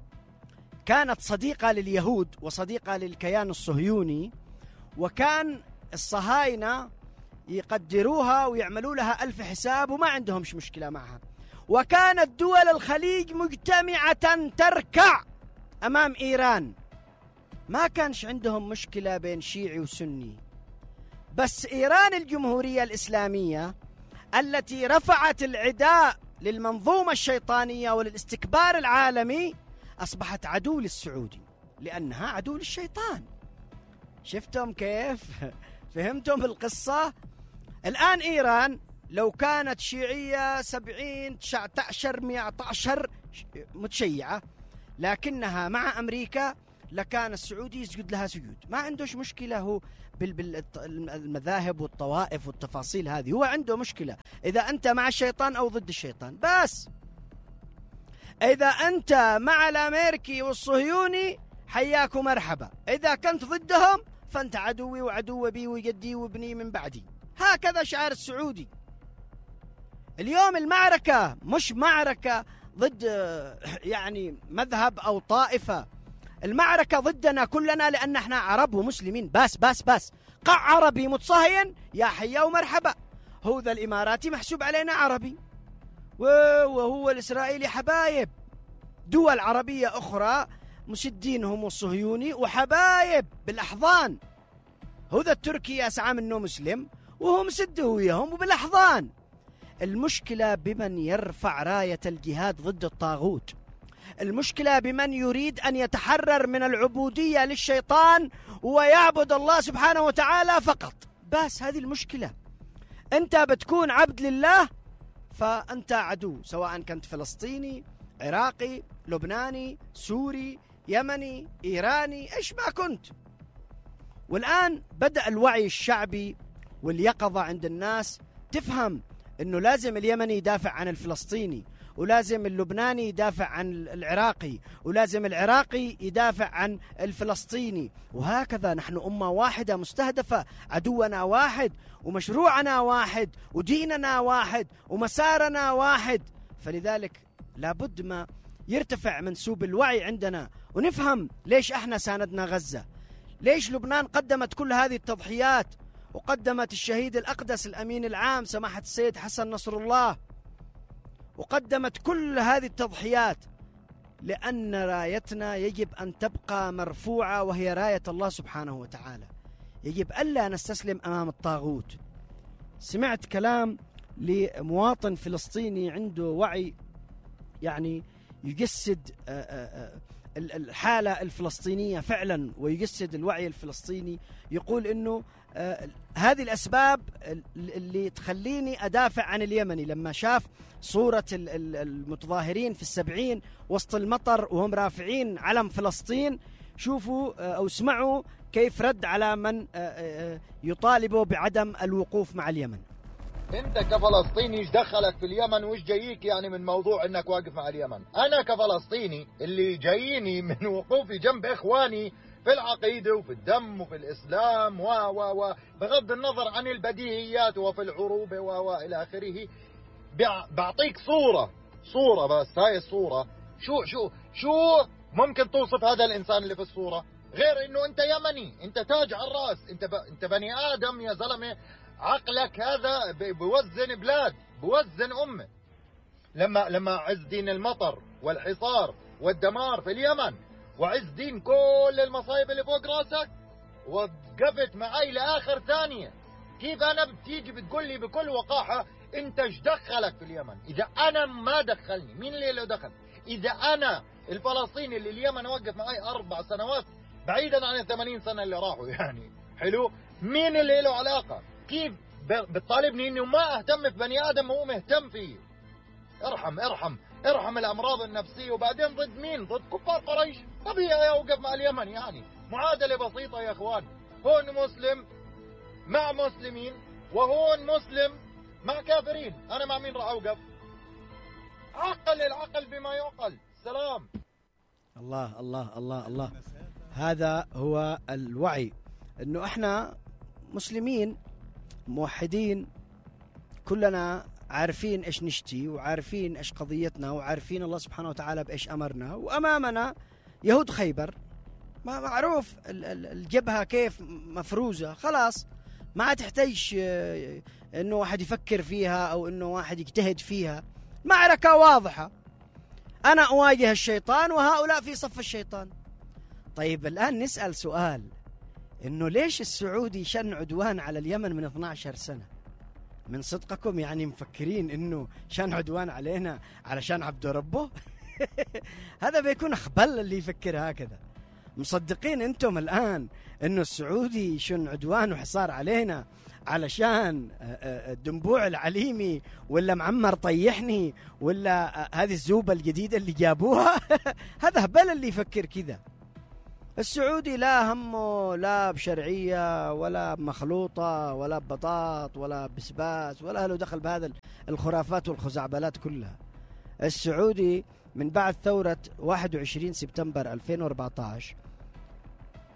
كانت صديقة لليهود وصديقة للكيان الصهيوني، وكان الصهاينة يقدروها ويعملوا لها ألف حساب وما عندهمش مشكلة معها، وكانت دول الخليج مجتمعة تركع أمام إيران، ما كانش عندهم مشكلة بين شيعي وسني. بس إيران الجمهورية الإسلامية التي رفعت العداء للمنظومة الشيطانية وللاستكبار العالمي أصبحت عدو للسعودي لأنها عدو للشيطان. شفتم كيف؟ فهمتم القصة؟ الآن إيران لو كانت شيعية سبعين تسعة عشر مئة عشر متشيعة لكنها مع أمريكا لكان السعودي يسجد لها سجود، ما عندوش مشكلة هو بالمذاهب والطوائف والتفاصيل هذه، هو عنده مشكلة إذا أنت مع الشيطان أو ضد الشيطان بس. إذا أنت مع الأمريكي والصهيوني حياك ومرحبا، إذا كنت ضدهم فأنت عدوي وعدو أبي وجدي وابني من بعدي. هكذا شعار السعودي. اليوم المعركة مش معركة ضد يعني مذهب أو طائفة، المعركة ضدنا كلنا، لأن احنا عرب ومسلمين بس بس بس قع عربي متصهين يا حيا ومرحبا. هو ذا الإماراتي محسوب علينا عربي، وهو الإسرائيلي حبايب. دول عربية أخرى مسدينهم والصهيوني وحبايب بالأحضان. هو ذا التركي يسعى منه مسلم وهو مسده وياهم وبالأحضان. المشكلة بمن يرفع راية الجهاد ضد الطاغوت، المشكلة بمن يريد أن يتحرر من العبودية للشيطان ويعبد الله سبحانه وتعالى فقط. بس هذه المشكلة. أنت بتكون عبد لله فأنت عدو، سواء كنت فلسطيني، عراقي، لبناني، سوري، يمني، إيراني، إيش ما كنت. والآن بدأ الوعي الشعبي واليقظة عند الناس تفهم أنه لازم اليمني يدافع عن الفلسطيني، ولازم اللبناني يدافع عن العراقي، ولازم العراقي يدافع عن الفلسطيني. وهكذا نحن أمة واحدة مستهدفة، عدونا واحد ومشروعنا واحد وديننا واحد ومسارنا واحد. فلذلك لابد ما يرتفع منسوب الوعي عندنا ونفهم ليش احنا ساندنا غزة، ليش لبنان قدمت كل هذه التضحيات وقدمت الشهيد الأقدس الأمين العام سماحة السيد حسن نصر الله، وقدمت كل هذه التضحيات لأن رايتنا يجب أن تبقى مرفوعة، وهي راية الله سبحانه وتعالى. يجب ألا نستسلم أمام الطاغوت. سمعت كلام لمواطن فلسطيني عنده وعي يعني يجسد الحالة الفلسطينية فعلا ويجسد الوعي الفلسطيني. يقول إنه هذه الأسباب اللي تخليني أدافع عن اليمني. لما شاف صورة المتظاهرين في السبعين وسط المطر وهم رافعين علم فلسطين، شوفوا أو اسمعوا كيف رد على من يطالبوا بعدم الوقوف مع اليمن. انت كفلسطيني ايش دخلك في اليمن وايش جايك يعني من موضوع انك واقف مع اليمن؟ انا كفلسطيني اللي جاييني من وقوفي جنب اخواني في العقيدة وفي الدم وفي الاسلام و و و بغض النظر عن البديهيات وفي العروبة و و الى اخره، بعطيك صورة صورة بس. هاي الصورة شو شو شو ممكن توصف هذا الانسان اللي في الصورة غير انه انت يمني، انت تاج على الراس، انت ب... انت بني ادم يا زلمة. عقلك هذا بوزن بلاد، بوزن أمة. لما لما عز دين المطر والحصار والدمار في اليمن وعز دين كل المصايب اللي فوق راسك وقفت معي لآخر ثانية، كيف أنا بتيجي بتقول لي بكل وقاحة أنت ايش دخلك في اليمن؟ إذا أنا ما دخلني مين اللي له دخل؟ إذا أنا الفلسطيني اللي اليمن وقف معي أربع سنوات بعيدا عن الثمانين سنة اللي راحوا يعني حلو، مين اللي له علاقة؟ كيف بتطالبني انه ما اهتم في بني ادم هو مهتم فيه؟ ارحم ارحم ارحم الامراض النفسيه. وبعدين ضد مين؟ ضد كفار قريش. طبيعي اوقف مع اليمن، يعني معادله بسيطه يا اخوان. هون مسلم مع مسلمين وهون مسلم مع كافرين، انا مع مين راح اوقف؟ عقل العقل بما يعقل. سلام. الله الله الله الله. هذا هو الوعي، انه احنا مسلمين موحدين كلنا عارفين ايش نشتي وعارفين ايش قضيتنا وعارفين الله سبحانه وتعالى بايش امرنا، وامامنا يهود خيبر ما معروف الجبهة كيف مفروزة، خلاص ما تحتاج انه واحد يفكر فيها او انه واحد يجتهد فيها. معركة واضحة، انا اواجه الشيطان وهؤلاء في صف الشيطان. طيب الان نسأل سؤال، إنه ليش السعودي شن عدوان على اليمن من اثنتي عشرة سنة؟ من صدقكم يعني مفكرين إنه شن عدوان علينا علشان عبده ربه؟ هذا بيكون أخبل اللي يفكر هكذا. مصدقين أنتم الآن إنه السعودي شن عدوان وحصار علينا علشان الدنبوع العليمي ولا معمر طيحني ولا هذه الزوبة الجديدة اللي جابوها؟ هذا هبل اللي يفكر كذا. السعودي لا همه لا بشرعية ولا بمخلوطة ولا ببطاط ولا بسباس ولا له دخل بهذا الخرافات والخزعبلات كلها. السعودي من بعد ثورة واحد وعشرين سبتمبر ألفين وأربعة عشر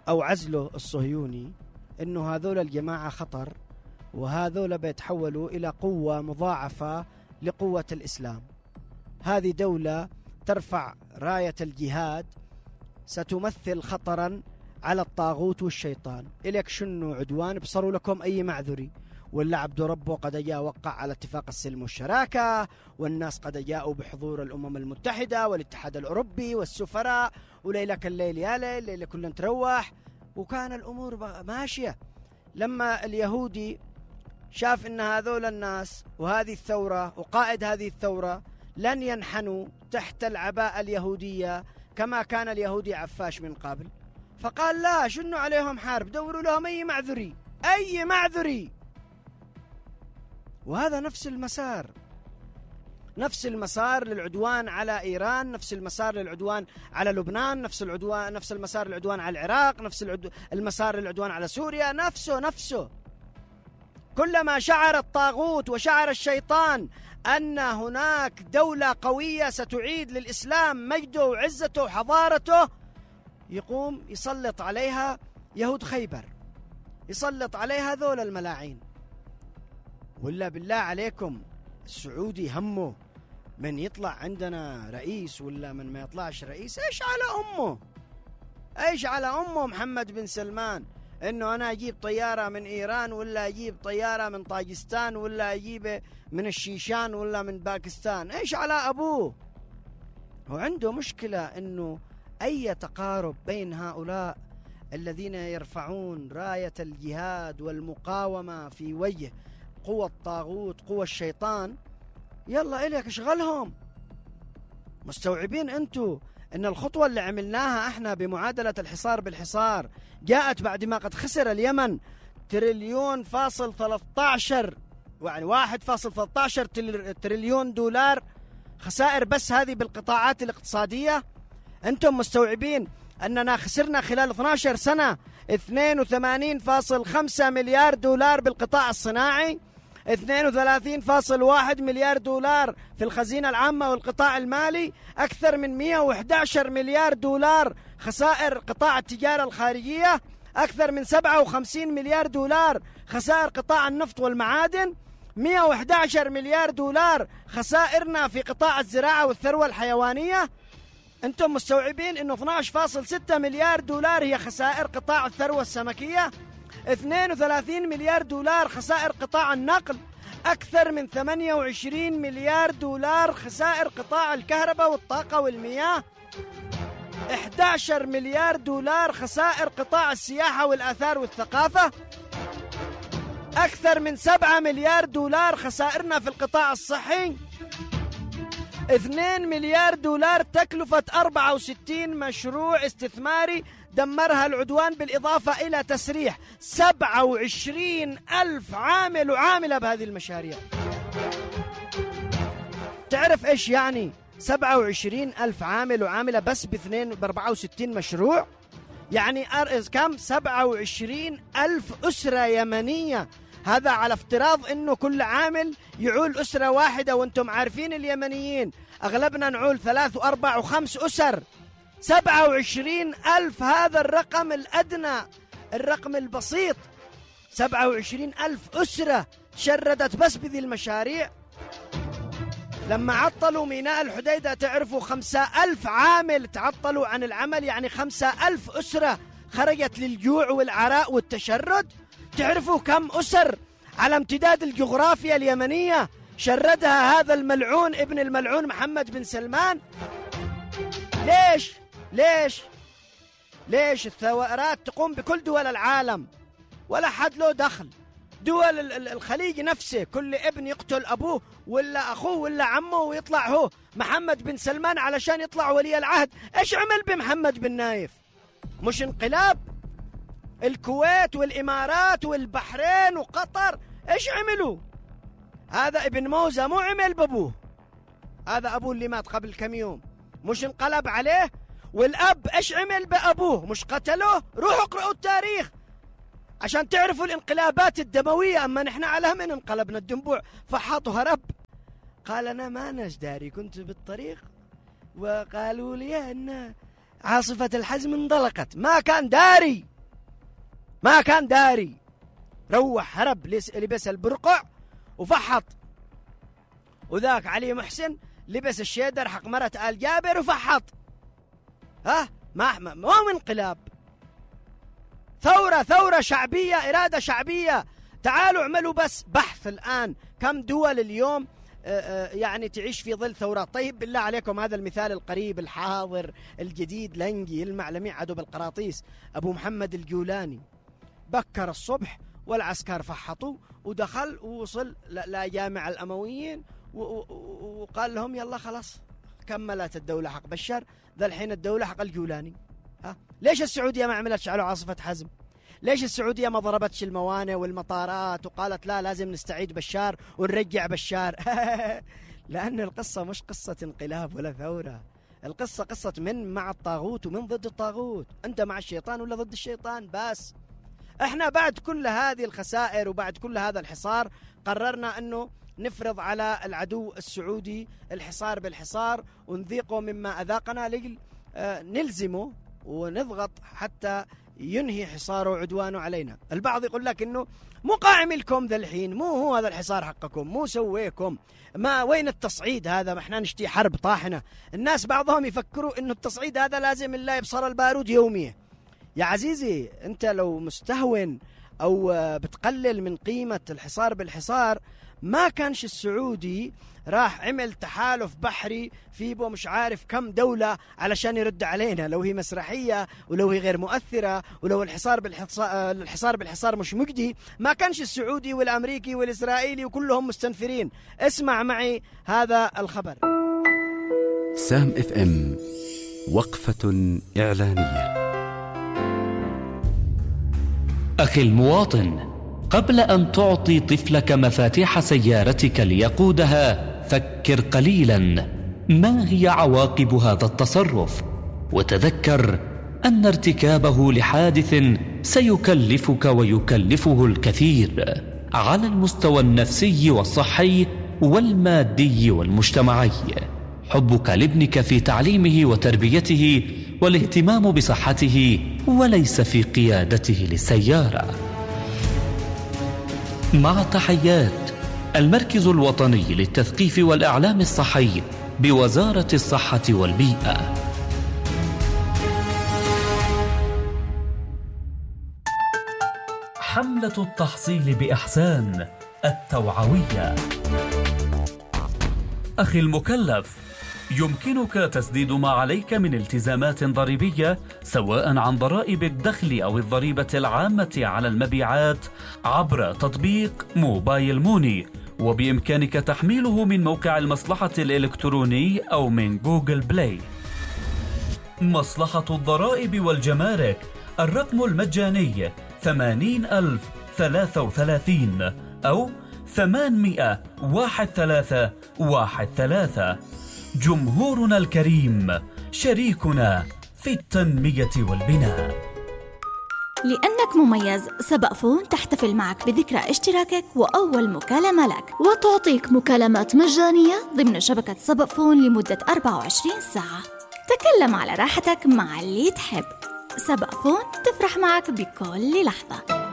أو عزله الصهيوني إنه هذول الجماعة خطر، وهذول بيتحولوا إلى قوة مضاعفة لقوة الإسلام. هذه دولة ترفع راية الجهاد ستمثل خطرا على الطاغوت والشيطان. إليك شنو عدوان بصروا لكم أي معذري، ولا عبد ربه قد جاء وقع على اتفاق السلم والشراكة، والناس قد جاءوا بحضور الأمم المتحدة والاتحاد الأوروبي والسفراء، وليلك الليل يا ليل ليلة كلنا تروح، وكان الأمور ماشية. لما اليهودي شاف إن هذول الناس وهذه الثورة وقائد هذه الثورة لن ينحنوا تحت العباءة اليهودية كما كان اليهودي عفاش من قبل، فقال لا، شنو عليهم حرب، دوروا لهم أي معذري أي معذري. وهذا نفس المسار، نفس المسار للعدوان على إيران، نفس المسار للعدوان على لبنان، نفس العدوان نفس المسار للعدوان على العراق، نفس العدو... المسار للعدوان على سوريا، نفسه نفسه. كلما شعر الطاغوت وشعر الشيطان أن هناك دولة قوية ستعيد للإسلام مجده وعزته وحضارته، يقوم يسلط عليها يهود خيبر، يسلط عليها ذول الملاعين. ولا بالله عليكم السعودي همه من يطلع عندنا رئيس ولا من ما يطلعش رئيس؟ ايش على أمه، ايش على أمه محمد بن سلمان انه انا اجيب طيارة من ايران ولا اجيب طيارة من طاجستان ولا اجيب من الشيشان ولا من باكستان؟ ايش على ابوه؟ هو عنده مشكلة انه اي تقارب بين هؤلاء الذين يرفعون راية الجهاد والمقاومة في وجه قوة الطاغوت قوة الشيطان، يلا إليك اشغلهم. مستوعبين أنتوا أن الخطوة اللي عملناها احنا بمعادلة الحصار بالحصار جاءت بعد ما قد خسر اليمن تريليون فاصل ثلاثة عشر، يعني واحد فاصل ثلاثة عشر تريليون دولار خسائر بس هذه بالقطاعات الاقتصادية. أنتم مستوعبين أننا خسرنا خلال اثنتي عشرة سنة اثنين وثمانين فاصل خمسة مليار دولار بالقطاع الصناعي، اثنين وثلاثين فاصل واحد مليار دولار في الخزينة العامة والقطاع المالي، أكثر من مئة وأحد عشر مليار دولار خسائر قطاع التجارة الخارجية، أكثر من سبعة وخمسين مليار دولار خسائر قطاع النفط والمعادن، مئة وأحد عشر مليار دولار خسائرنا في قطاع الزراعة والثروة الحيوانية. أنتم مستوعبين أنه اثني عشر فاصل ستة مليار دولار هي خسائر قطاع الثروة السمكية، اثنين وثلاثين مليار دولار خسائر قطاع النقل، أكثر من ثمانية وعشرين مليار دولار خسائر قطاع الكهرباء والطاقة والمياه، أحد عشر مليار دولار خسائر قطاع السياحة والآثار والثقافة، أكثر من سبعة مليار دولار خسائرنا في القطاع الصحي، اثنين مليار دولار تكلفة أربعة وستين مشروع استثماري دمرها العدوان، بالإضافة إلى تسريح سبعة وعشرين ألف عامل وعاملة بهذه المشاريع. تعرف إيش يعني سبعة وعشرين ألف عامل وعاملة بس باثنين بأربعة وستين مشروع؟ يعني كم؟ سبعة وعشرين ألف أسرة يمنية. هذا على افتراض أنه كل عامل يعول أسرة واحدة، وانتم عارفين اليمنيين أغلبنا نعول ثلاث وأربع وخمس أسر. سبعة وعشرين ألف هذا الرقم الأدنى، الرقم البسيط. سبعة وعشرين ألف أسرة شردت بس بذي المشاريع. لما عطلوا ميناء الحديدة تعرفوا خمسة ألف عامل تعطلوا عن العمل، يعني خمسة ألف أسرة خرجت للجوع والعراء والتشرد. تعرفوا كم أسر على امتداد الجغرافيا اليمنية شردها هذا الملعون ابن الملعون محمد بن سلمان؟ ليش؟ ليش؟ ليش الثورات تقوم بكل دول العالم ولا حد له دخل؟ دول الخليج نفسه كل ابن يقتل أبوه ولا أخوه ولا عمه ويطلع هو محمد بن سلمان علشان يطلع ولي العهد. إيش عمل بمحمد بن نايف؟ مش انقلاب؟ الكويت والإمارات والبحرين وقطر إيش عملوا؟ هذا ابن موزة مو عمل بابوه، هذا أبوه اللي مات قبل كم يوم مش انقلب عليه؟ والأب إيش عمل بأبوه؟ مش قتلوه؟ روحوا اقرأوا التاريخ عشان تعرفوا الانقلابات الدموية. أما نحن على من انقلبنا؟ الدنبوع فحط وهرب. قال أنا ما ناش داري، كنت بالطريق وقالوا لي أن عاصفة الحزم انطلقت، ما كان داري ما كان داري، روح هرب لبس البرقع وفحط. وذاك علي محسن لبس الشيدر حق مرة آل جابر وفحط. ها ما ما هو انقلاب، ثورة ثورة شعبية، إرادة شعبية. تعالوا اعملوا بس بحث الآن كم دول اليوم يعني تعيش في ظل ثورات. طيب بالله عليكم هذا المثال القريب الحاضر الجديد لنجي المعلمي عدو بالقراطيس أبو محمد الجولاني، بكر الصبح والعسكر فحطوا ودخل ووصل لجامع الأمويين وقال لهم يلا خلاص كملت الدولة حق بشار، ذا الحين الدولة حق الجولاني. ها ليش السعودية ما عملتش على عاصفة حزم؟ ليش السعودية ما ضربتش الموانئ والمطارات وقالت لا لازم نستعيد بشار ونرجع بشار؟ لأن القصة مش قصة انقلاب ولا ثورة، القصة قصة من مع الطاغوت ومن ضد الطاغوت. أنت مع الشيطان ولا ضد الشيطان؟ بس احنا بعد كل هذه الخسائر وبعد كل هذا الحصار قررنا أنه نفرض على العدو السعودي الحصار بالحصار ونذيقه مما أذاقنا، لجل آه نلزمه ونضغط حتى ينهي حصاره وعدوانه علينا. البعض يقول لك انه مو قائم لكم ذا الحين، مو هو هذا الحصار حقكم، مو سويكم، ما وين التصعيد هذا؟ ما احنا نشتي حرب طاحنة. الناس بعضهم يفكروا انه التصعيد هذا لازم الله يبصر البارود يوميا. يا عزيزي انت لو مستهون او بتقلل من قيمة الحصار بالحصار ما كانش السعودي راح عمل تحالف بحري في بو مش عارف كم دولة علشان يرد علينا، لو هي مسرحية ولو هي غير مؤثرة ولو الحصار بالحصار, الحصار بالحصار مش مجدي ما كانش السعودي والأمريكي والإسرائيلي وكلهم مستنفرين. اسمع معي هذا الخبر. سام اف ام وقفة إعلانية. أخي المواطن، قبل أن تعطي طفلك مفاتيح سيارتك ليقودها فكر قليلا ما هي عواقب هذا التصرف، وتذكر أن ارتكابه لحادث سيكلفك ويكلفه الكثير على المستوى النفسي والصحي والمادي والمجتمعي. حبك لابنك في تعليمه وتربيته والاهتمام بصحته وليس في قيادته للسيارة. مع تحيات المركز الوطني للتثقيف والإعلام الصحي بوزارة الصحة والبيئة. حملة التحصيل بإحسان التوعوية. أخي المكلف، يمكنك تسديد ما عليك من التزامات ضريبية سواء عن ضرائب الدخل أو الضريبة العامة على المبيعات عبر تطبيق موبايل موني، وبإمكانك تحميله من موقع المصلحة الإلكتروني أو من جوجل بلاي. مصلحة الضرائب والجمارك، الرقم المجاني ثمانين ألف ثلاثة وثلاثين أو ثمانمائة واحد ثلاثة واحد ثلاثة. جمهورنا الكريم شريكنا في التنمية والبناء. لأنك مميز، سبق فون تحتفل معك بذكرى اشتراكك وأول مكالمة لك، وتعطيك مكالمات مجانية ضمن شبكة سبق فون لمدة أربعة وعشرين ساعة. تكلم على راحتك مع اللي تحب. سبق فون تفرح معك بكل لحظة.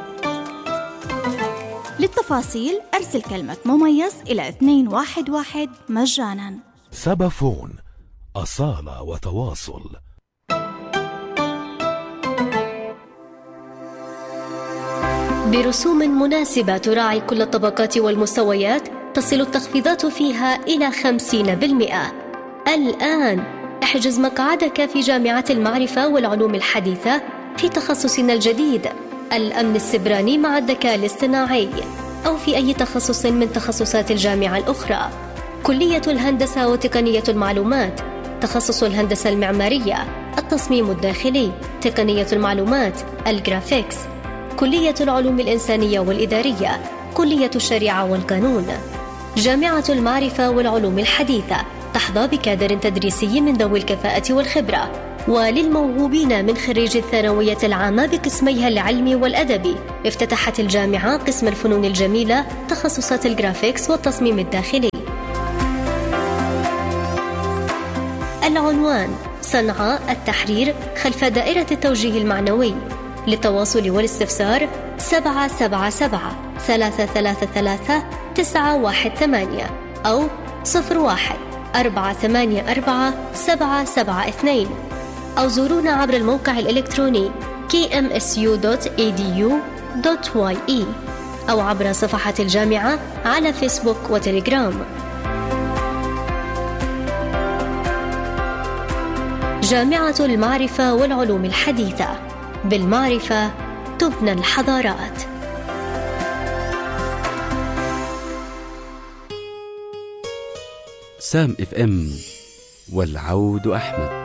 للتفاصيل أرسل كلمة مميز إلى اثنين واحد واحد مجانا. سبق فون، أصالة وتواصل. برسوم مناسبة تراعي كل الطبقات والمستويات تصل التخفيضات فيها إلى خمسين بالمئة. الآن احجز مقعدك في جامعة المعرفة والعلوم الحديثة في تخصصنا الجديد الأمن السبراني مع الذكاء الاصطناعي، أو في أي تخصص من تخصصات الجامعة الأخرى. كلية الهندسة وتقنية المعلومات، تخصص الهندسة المعمارية، التصميم الداخلي، تقنية المعلومات، الجرافيكس، كلية العلوم الإنسانية والإدارية، كلية الشريعة والقانون. جامعة المعرفة والعلوم الحديثة تحظى بكادر تدريسي من ذوي الكفاءة والخبرة. وللموهوبين من خريج الثانوية العامة بقسميها العلمي والأدبي، افتتحت الجامعة قسم الفنون الجميلة تخصصات الجرافيكس والتصميم الداخلي. العنوان: صنعاء التحرير خلف دائرة التوجيه المعنوي. للتواصل والاستفسار سبعة سبعة سبعة ثلاثة ثلاثة ثلاثة تسعة واحد ثمانية أو صفر واحد أربعة ثمانية أربعة سبعة سبعة اثنين، أو زورونا عبر الموقع الإلكتروني كي إم إس يو دوت إي دي يو دوت واي إي أو عبر صفحة الجامعة على فيسبوك وتليجرام. جامعة المعرفة والعلوم الحديثة، بالمعرفة تبنى الحضارات. سام اف ام، والعود أحمد.